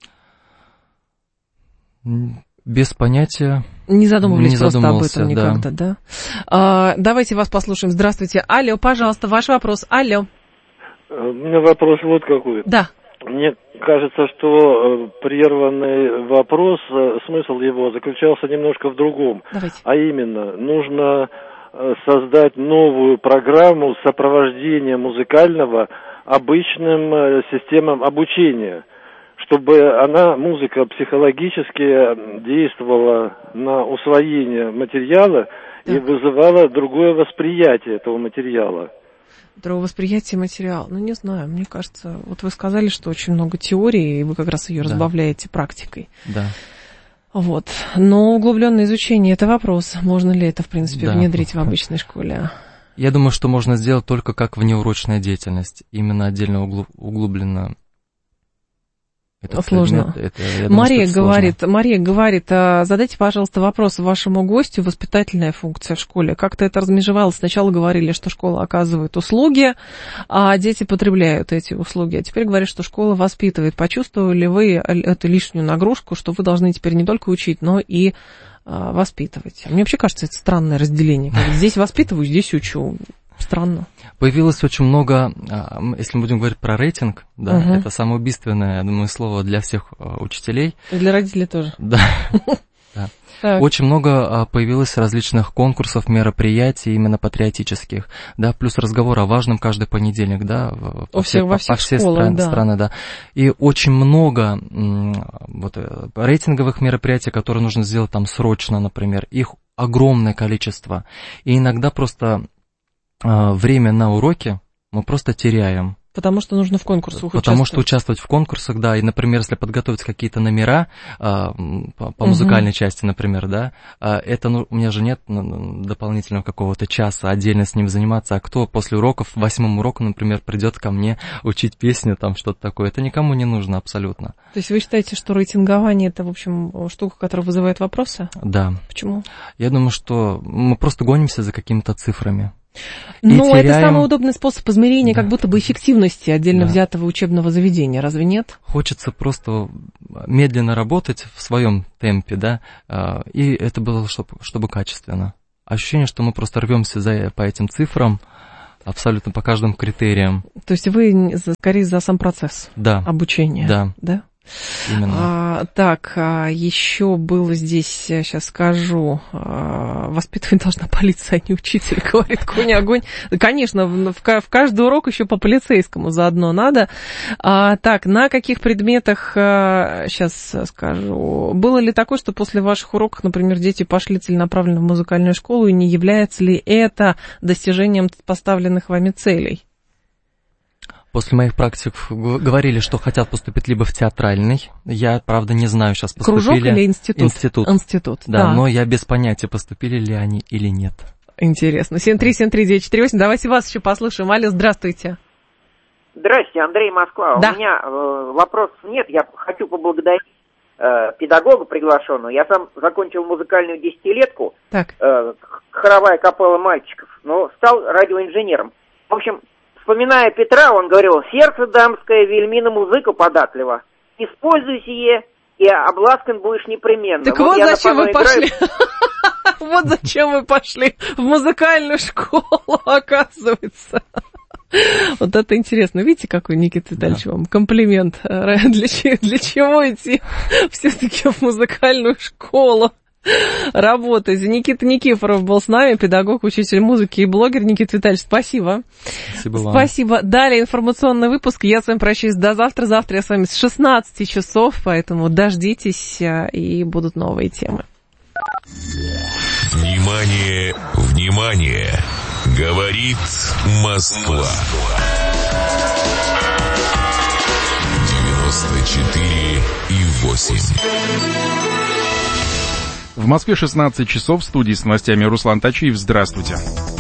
Без понятия. Не задумывались просто об этом никогда, да? Давайте вас послушаем. Здравствуйте. Алло, пожалуйста, ваш вопрос. Алло. У меня вопрос вот какой. Да. Мне кажется, что прерванный вопрос, смысл его заключался немножко в другом. Давайте. А именно, нужно создать новую программу сопровождения музыкального обычным системам обучения, чтобы музыка психологически действовала на усвоение материала и вызывала другое восприятие этого материала. Восприятие материала. Ну, не знаю, мне кажется, вот вы сказали, что очень много теории, и вы как раз ее разбавляете практикой. Да. Вот. Но углубленное изучение – это вопрос. Можно ли это, в принципе, внедрить в обычной школе? Я думаю, что можно сделать только как внеурочная деятельность. Именно отдельно углубленно. Это сложно. Мария говорит, задайте, пожалуйста, вопрос вашему гостю, воспитательная функция в школе. Как-то это размежевалось. Сначала говорили, что школа оказывает услуги, а дети потребляют эти услуги. А теперь говорят, что школа воспитывает. Почувствовали вы эту лишнюю нагрузку, что вы должны теперь не только учить, но и воспитывать? Мне вообще кажется, это странное разделение. Здесь воспитываю, здесь учу. Странно. Появилось очень много, если мы будем говорить про рейтинг, да, это самоубийственное, я думаю, слово для всех учителей. И для родителей тоже. Да. Очень много появилось различных конкурсов, мероприятий, именно патриотических, да, плюс разговор о важном каждый понедельник, да, во всех страны, да. И очень много вот, рейтинговых мероприятий, которые нужно сделать там срочно, например, их огромное количество. И иногда просто время на уроке мы просто теряем. Потому что нужно в конкурсах участвовать. Потому что участвовать в конкурсах, да, и, например, если подготовить какие-то номера по музыкальной части, например, да, это, у меня же нет дополнительного какого-то часа отдельно с ним заниматься, а кто после уроков, 8-м уроку, например, придет ко мне учить песню, там что-то такое, это никому не нужно абсолютно. То есть вы считаете, что рейтингование это, в общем, штука, которая вызывает вопросы? Да. Почему? Я думаю, что мы просто гонимся за какими-то цифрами. Но это самый удобный способ измерения как будто бы эффективности отдельно взятого учебного заведения, разве нет? Хочется просто медленно работать в своем темпе, да, и это было, чтобы качественно. Ощущение, что мы просто рвемся по этим цифрам, абсолютно по каждым критериям. То есть вы скорее за сам процесс обучения? Да. Именно. Так, еще было здесь, сейчас скажу, воспитывать должна полиция, а не учитель, говорит Конь Огонь. Конечно, в каждый урок еще по полицейскому заодно надо. Так, на каких предметах, сейчас скажу, было ли такое, что после ваших уроков, например, дети пошли целенаправленно в музыкальную школу, и не является ли это достижением поставленных вами целей? После моих практик говорили, что хотят поступить либо в театральный. Я, правда, не знаю, сейчас поступили. Кружок или институт? Институт, да, но я без понятия, поступили ли они или нет. Интересно. 7373948. Давайте вас еще послушаем. Алло, здравствуйте. Здрасте, Андрей, Москва. Да. У меня вопросов нет. Я хочу поблагодарить педагога приглашенного. Я сам закончил музыкальную десятилетку. Так. Хоровая капелла мальчиков. Но стал радиоинженером. В общем, вспоминая Петра, он говорил: «Сердце дамское, вельми на музыку податливо. Используй сие, и обласкан будешь непременно». Так вот зачем вы пошли. Вот зачем вы пошли в музыкальную школу, оказывается. Вот это интересно. Видите, какой, Никита Витальевич, вам комплимент. Для чего идти все-таки в музыкальную школу? Работать. Никита Никифоров был с нами, педагог, учитель музыки и блогер. Никита Витальевич, спасибо. Спасибо вам. Спасибо. Далее информационный выпуск. Я с вами прощаюсь до завтра. Завтра я с вами с 16 часов, поэтому дождитесь, и будут новые темы. Внимание, внимание! Говорит Москва. 94,8. В Москве 16 часов, в студии с новостями Руслан Тачиев. Здравствуйте.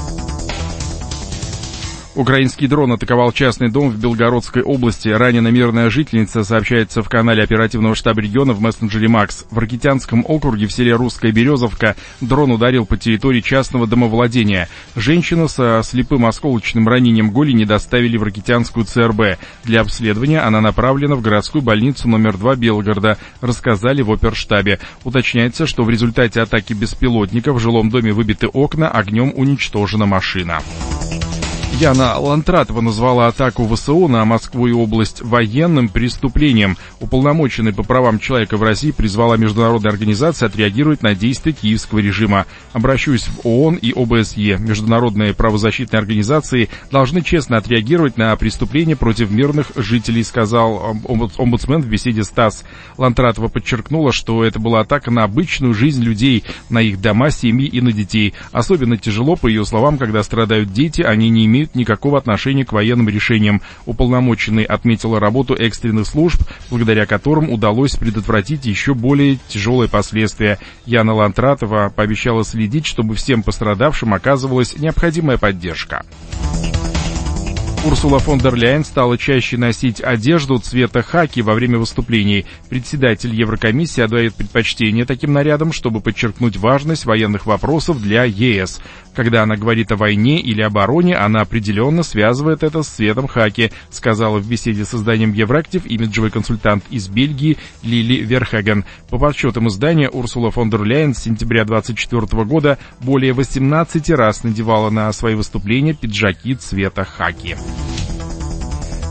Украинский дрон атаковал частный дом в Белгородской области. Ранена мирная жительница, сообщается в канале оперативного штаба региона в мессенджере МАКС. В Ракитянском округе в селе Русская Березовка дрон ударил по территории частного домовладения. Женщину со слепым осколочным ранением голени доставили в Ракитянскую ЦРБ. Для обследования она направлена в городскую больницу номер 2 Белгорода, рассказали в оперштабе. Уточняется, что в результате атаки беспилотников в жилом доме выбиты окна, огнем уничтожена машина. Яна Лантратова назвала атаку ВСУ на Москву и область военным преступлением. Уполномоченный по правам человека в России призвала международные организации отреагировать на действия киевского режима. Обращусь в ООН и ОБСЕ. Международные правозащитные организации должны честно отреагировать на преступления против мирных жителей, сказал омбудсмен в беседе с ТАСС. Лантратова подчеркнула, что это была атака на обычную жизнь людей, на их дома, семьи и на детей. Особенно тяжело, по ее словам, когда страдают дети, они не имеют никакого отношения к военным решениям. Уполномоченный отметила работу экстренных служб, благодаря которым удалось предотвратить еще более тяжелые последствия. Яна Лантратова пообещала следить, чтобы всем пострадавшим оказывалась необходимая поддержка. Урсула фон дер Ляйен стала чаще носить одежду цвета хаки во время выступлений. Председатель Еврокомиссии отдает предпочтение таким нарядам, чтобы подчеркнуть важность военных вопросов для ЕС. Когда она говорит о войне или обороне, она определенно связывает это с цветом хаки, сказала в беседе с изданием Еврактив имиджевый консультант из Бельгии Лили Верхаген. По подсчетам издания, Урсула фон дер Ляйен с сентября 2024 года более 18 раз надевала на свои выступления пиджаки цвета хаки.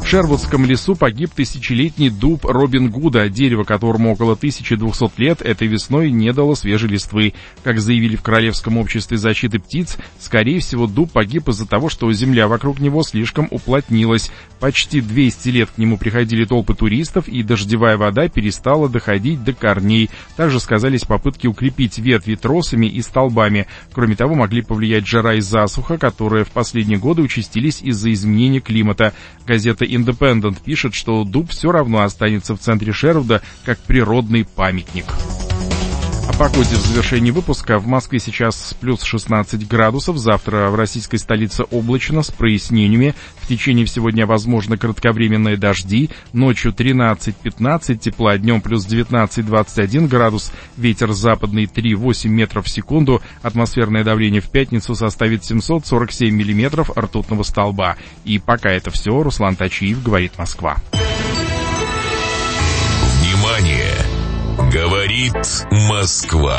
В Шервудском лесу погиб тысячелетний дуб Робин Гуда. Дерево, которому около 1200 лет, этой весной не дало свежей листвы. Как заявили в Королевском обществе защиты птиц, скорее всего, дуб погиб из-за того, что земля вокруг него слишком уплотнилась. Почти 200 лет к нему приходили толпы туристов, и дождевая вода перестала доходить до корней. Также сказались попытки укрепить ветви тросами и столбами. Кроме того, могли повлиять жара и засуха, которые в последние годы участились из-за изменения климата. Газета Independent пишет, что дуб все равно останется в центре Шервуда как природный памятник. О погоде в завершении выпуска. В Москве сейчас плюс 16 градусов. Завтра в российской столице облачно с прояснениями. В течение всего дня возможны кратковременные дожди. Ночью 13-15 тепла, днем плюс 19-21 градус. Ветер западный 3-8 метров в секунду. Атмосферное давление в пятницу составит 747 миллиметров ртутного столба. И пока это все. Руслан Тачиев, говорит Москва. Внимание! Говорит Москва.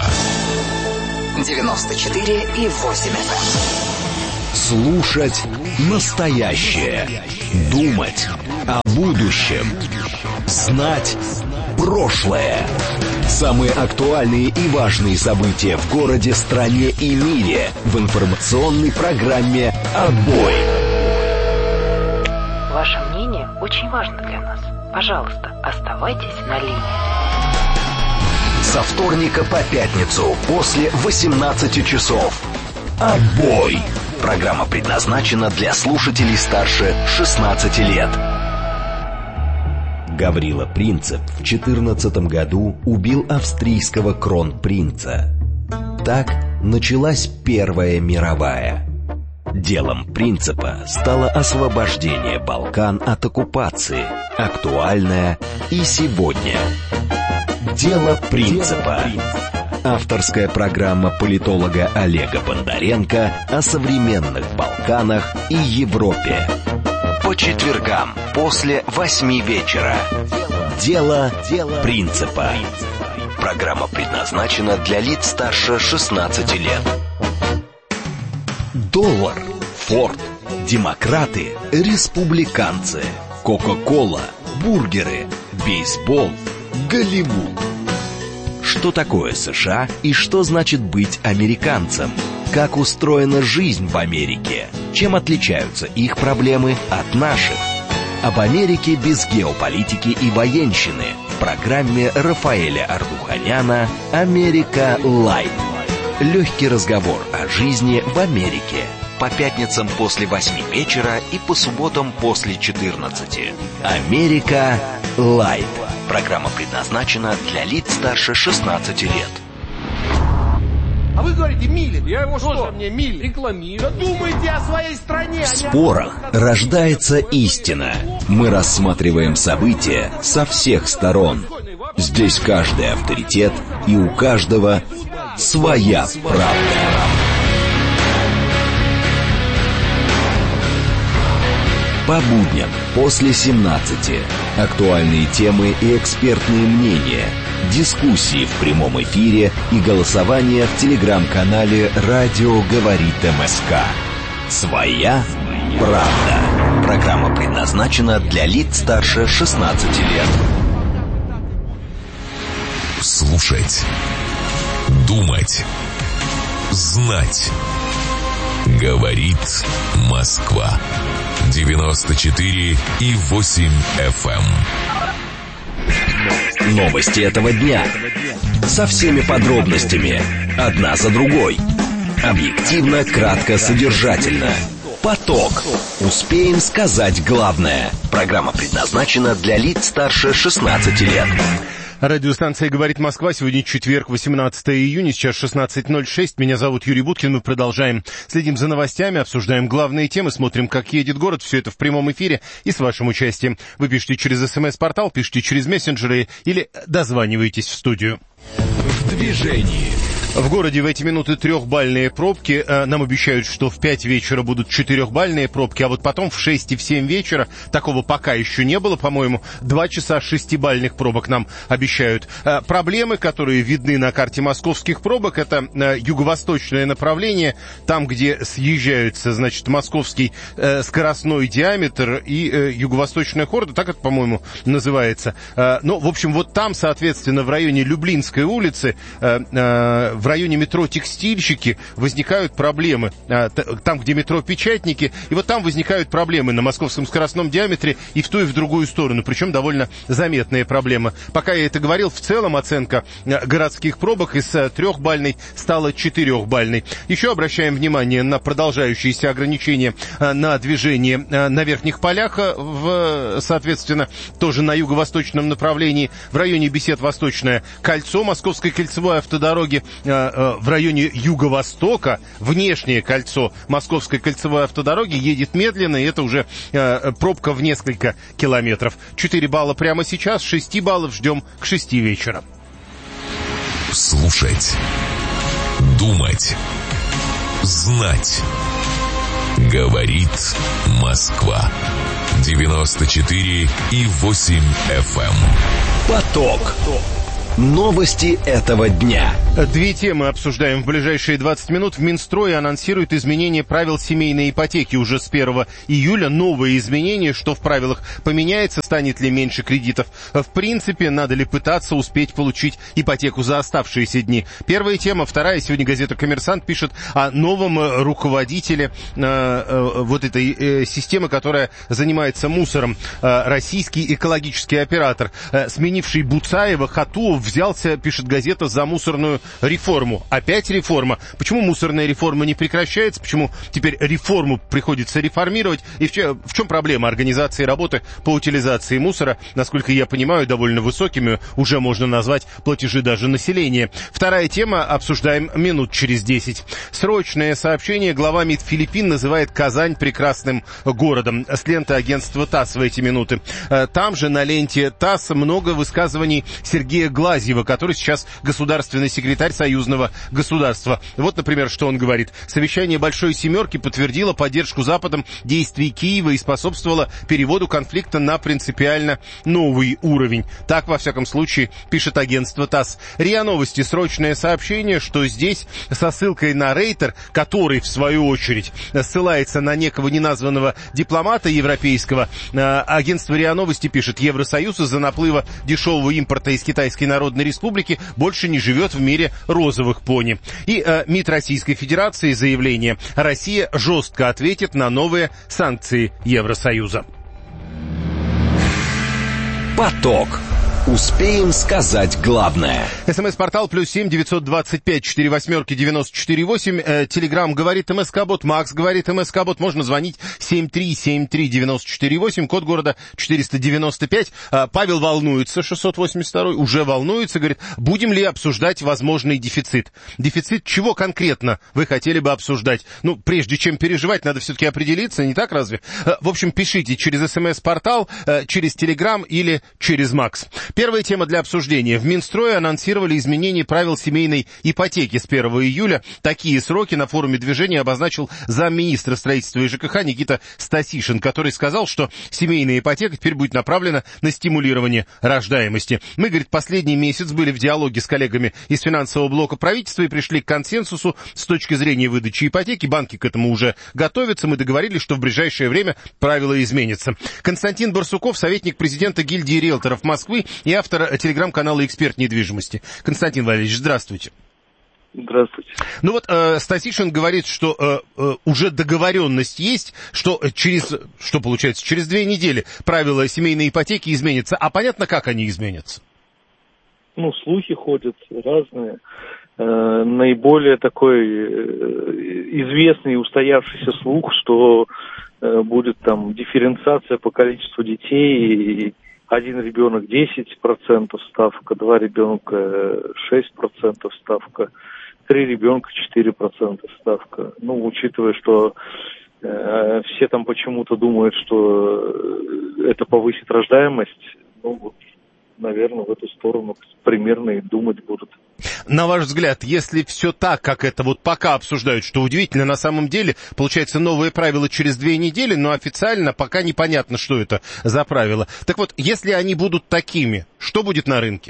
94,8 FM. Слушать настоящее. Думать о будущем. Знать прошлое. Самые актуальные и важные события в городе, стране и мире в информационной программе «Отбой». Ваше мнение очень важно для нас. Пожалуйста, оставайтесь на линии. Со вторника по пятницу после 18 часов. «Отбой». Программа предназначена для слушателей старше 16 лет. Гаврила Принцип в 14 году убил австрийского кронпринца. Так началась Первая мировая. Делом Принципа стало освобождение Балкан от оккупации, актуальное и сегодня. Дело Принципа. Авторская программа политолога Олега Бондаренко о современных Балканах и Европе. По четвергам после 8 вечера. Дело Принципа. Программа предназначена для лиц старше 16 лет. Доллар, Форд, демократы, республиканцы, Кока-кола, бургеры, бейсбол, Голливуд. Что такое США и что значит быть американцем? Как устроена жизнь в Америке? Чем отличаются их проблемы от наших? Об Америке без геополитики и военщины в программе Рафаэля Ардуханяна «Америка Лайт». Легкий разговор о жизни в Америке. По пятницам после 8 вечера и по субботам после 14. «Америка Лайт». Программа предназначена для лиц старше 16 лет. А вы говорите, Милин. Я его что? Мне Милин. Рекламирую. Да думайте о своей стране. В спорах рождается истина. Мы рассматриваем события со всех сторон. Здесь каждый авторитет, и у каждого своя правда. По будням после 17. Актуальные темы и экспертные мнения. Дискуссии в прямом эфире и голосование в телеграм-канале «Радио говорит МСК». Своя правда. Программа предназначена для лиц старше 16 лет. Слушать. Думать. Знать. Говорит Москва. 94,8 FM. Новости этого дня. Со всеми подробностями. Одна за другой. Объективно, кратко, содержательно. Поток. Успеем сказать главное. Программа предназначена для лиц старше 16 лет. Радиостанция «Говорит Москва». Сегодня четверг, 18 июня, сейчас 16:06. Меня зовут Юрий Буткин. Мы продолжаем. Следим за новостями, обсуждаем главные темы, смотрим, как едет город. Все это в прямом эфире и с вашим участием. Вы пишите через СМС-портал, пишите через мессенджеры или дозваниваетесь в студию. В движении. В городе в эти минуты 3-бальные пробки. Нам обещают, что в 5 вечера будут 4-бальные пробки, а вот потом в 6 и в 7 вечера, такого пока еще не было, по-моему, 2 часа 6-бальных пробок нам обещают. Проблемы, которые видны на карте московских пробок, это юго-восточное направление, там, где съезжаются, значит, московский скоростной диаметр и юго-восточная хорда, так это, по-моему, называется. Ну, в общем, вот там, соответственно, в районе Люблинской улицы, в районе метро Текстильщики возникают проблемы. Там, где метро Печатники, и вот там возникают проблемы на московском скоростном диаметре и в ту, и в другую сторону, причем довольно заметные проблемы. Пока я это говорил, в целом оценка городских пробок из 3-бальной стала 4-бальной. Еще обращаем внимание на продолжающиеся ограничения на движение на верхних полях, соответственно, тоже на юго-восточном направлении, в районе Бесед Восточное кольцо Московской кольцевой автодороги, в районе юго-востока внешнее кольцо Московской кольцевой автодороги едет медленно, и это уже пробка в несколько километров. 4 балла прямо сейчас, 6 баллов ждем к 6 вечера. Слушать, думать, знать. Говорит Москва. 94,8 FM. Поток. Новости этого дня. 2 темы обсуждаем в ближайшие 20 минут. В Минстрое анонсируют изменение правил семейной ипотеки уже с 1 июля. Новые изменения, что в правилах поменяется, станет ли меньше кредитов. В принципе, надо ли пытаться успеть получить ипотеку за оставшиеся дни. Первая тема. Вторая. Сегодня газета «Коммерсант» пишет о новом руководителе вот этой системы, которая занимается мусором. Российский экологический оператор, сменивший Буцаева, Хатуов, взялся, пишет газета, за мусорную реформу. Опять реформа. Почему мусорная реформа не прекращается? Почему теперь реформу приходится реформировать? И в чем проблема организации работы по утилизации мусора? Насколько я понимаю, довольно высокими уже можно назвать платежи даже населения. Вторая тема. Обсуждаем минут через 10. Срочное сообщение. Глава МИД Филиппин называет Казань прекрасным городом. С ленты агентства ТАСС в эти минуты. Там же на ленте ТАСС много высказываний Сергея Глазьева, который сейчас государственный секретарь союзного государства. Вот, например, что он говорит. Совещание Большой Семерки подтвердило поддержку Западом действий Киева и способствовало переводу конфликта на принципиально новый уровень. Так, во всяком случае, пишет агентство ТАСС. РИА Новости. Срочное сообщение, что здесь со ссылкой на Рейтер, который, в свою очередь, ссылается на некого неназванного дипломата европейского, агентство РИА Новости пишет: Евросоюз из-за наплыва дешевого импорта из Китайской Народной Республики больше не живет в мире розовых пони. И МИД Российской Федерации заявление: Россия жестко ответит на новые санкции Евросоюза. Поток. Успеем сказать главное. СМС-портал +7 925 48 94 8. Телеграм говорит МСК-бот, Макс говорит МСК-бот. Можно звонить 7373 94 8, код города 495. Павел волнуется, 682, уже волнуется, говорит, будем ли обсуждать возможный дефицит? Дефицит чего конкретно вы хотели бы обсуждать? Ну, прежде чем переживать, надо все-таки определиться, не так разве? В общем, пишите через СМС-портал, через Телеграм или через Макс. Первая тема для обсуждения. В Минстрое анонсировали изменение правил семейной ипотеки с 1 июля. Такие сроки на форуме движения обозначил замминистра строительства и ЖКХ Никита Стасишин, который сказал, что семейная ипотека теперь будет направлена на стимулирование рождаемости. Мы, говорит, последний месяц были в диалоге с коллегами из финансового блока правительства и пришли к консенсусу с точки зрения выдачи ипотеки. Банки к этому уже готовятся. Мы договорились, что в ближайшее время правила изменятся. Константин Барсуков, советник президента гильдии риэлторов Москвы и автор телеграм-канала «Эксперт недвижимости». Константин Валерьевич, здравствуйте. Здравствуйте. Ну вот Стасишин говорит, что уже договоренность есть, что получается, через 2 недели правила семейной ипотеки изменятся. А понятно, как они изменятся? Ну, слухи ходят разные. Наиболее такой известный и устоявшийся слух, что будет там дифференциация по количеству детей, и 1 ребенок 10% ставка, 2 ребенка 6% ставка, 3 ребенка 4% ставка. Ну, учитывая, что все там почему-то думают, что это повысит рождаемость, ну, вот, наверное, в эту сторону примерно и думать будут. на ваш взгляд, если все так, как это вот пока обсуждают, что удивительно, на самом деле, получается, новые правила через 2 недели, но официально пока непонятно, что это за правила. Так вот, если они будут такими, что будет на рынке?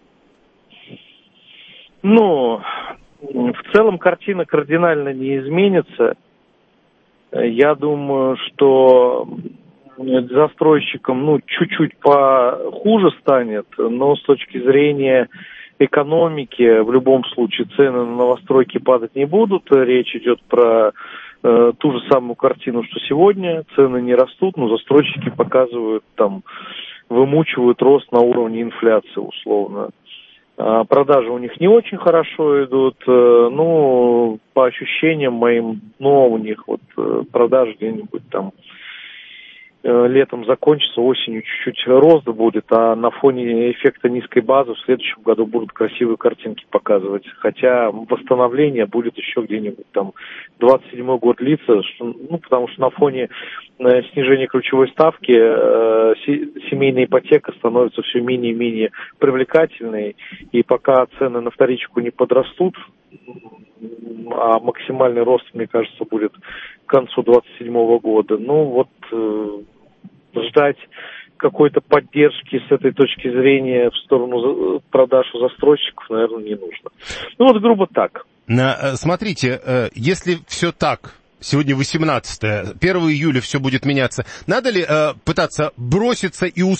Ну, в целом картина кардинально не изменится. Я думаю, что застройщикам, чуть-чуть похуже станет, но с точки зрения экономики, в любом случае, цены на новостройки падать не будут. Речь идет про ту же самую картину, что сегодня. Цены не растут, но застройщики показывают, вымучивают рост на уровне инфляции, условно. Продажи у них не очень хорошо идут, по ощущениям моим, у них продажи где-нибудь летом закончится, осенью чуть-чуть рост будет, а на фоне эффекта низкой базы в следующем году будут красивые картинки показывать. Хотя восстановление будет еще где-нибудь 27-й год длиться, потому что на фоне снижения ключевой ставки семейная ипотека становится все менее и менее привлекательной, и пока цены на вторичку не подрастут, а максимальный рост, мне кажется, будет к концу 27 года. Ждать какой-то поддержки с этой точки зрения в сторону продаж у застройщиков, наверное, не нужно. Грубо так. Смотрите, если все так, сегодня 18-е, 1 июля все будет меняться, надо ли пытаться броситься и